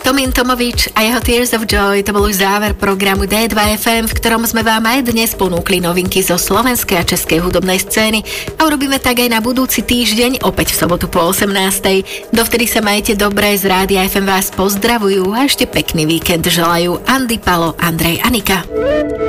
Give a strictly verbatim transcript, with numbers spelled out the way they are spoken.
Tomin Tomovič a jeho Tears of Joy, to bol už záver programu dé dva ef em, v ktorom sme vám aj dnes ponúkli novinky zo slovenskej a českej hudobnej scény a urobíme tak aj na budúci týždeň, opäť v sobotu po osemnástej. Dovtedy sa majte dobre, z Rádia ef em vás pozdravujú a ešte pekný víkend želajú Andy, Palo, Andrej a Nika.